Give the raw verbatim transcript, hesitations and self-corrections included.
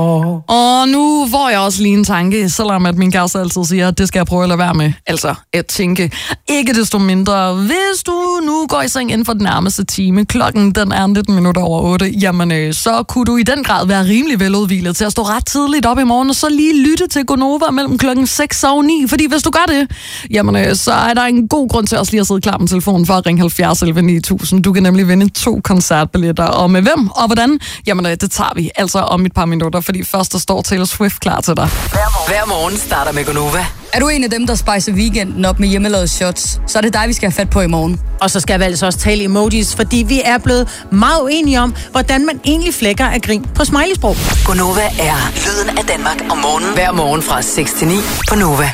Og nu får jeg også lige en tanke, selvom at min kæreste altid siger, at det skal jeg prøve at lade være med. Altså at tænke. Ikke desto mindre, hvis du nu går i seng inden for den nærmeste time, klokken den er nitten minutter over otte, jamen øh, så kunne du i den grad være rimelig veludhvilet til at stå ret tidligt op i morgen, og så lige lytte til Gonova mellem klokken seks og ni. Fordi hvis du gør det, jamen øh, så er der en god grund til også lige at sidde klar med telefonen for at ringe halvfjerds elleve ni tusind. Du kan nemlig vinde to koncertbilletter. Og med hvem og hvordan? Jamen øh, det tager vi altså om et par minutter, fordi først der står Taylor Swift klar til dig. Hver morgen starter med Gonova. Er du en af dem, der spicer weekenden op med hjemmelavede shots, så er det dig, vi skal have fat på i morgen. Og så skal vi altså også tale emojis, fordi vi er blevet meget uenige om, hvordan man egentlig flækker af grin på smileysprog. Gonova er lyden af Danmark om morgenen. Hver morgen fra seks til ni på Nova.